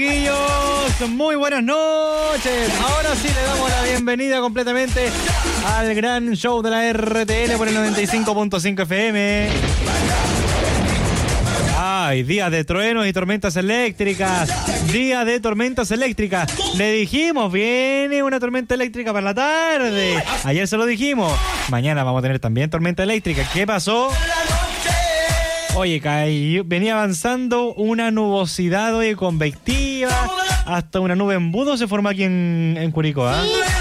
Chiquillos, muy buenas noches. Ahora sí le damos la bienvenida completamente al gran show de la RTL por el 95.5 FM. Ay, día de truenos y tormentas eléctricas. Día de tormentas eléctricas. Le dijimos, viene una tormenta eléctrica para la tarde. Ayer se lo dijimos. Mañana vamos a tener también tormenta eléctrica. ¿Qué pasó? Oye, venía avanzando una nubosidad, oye, convectiva. Hasta una nube embudo se forma aquí en Curicó, ¿ah?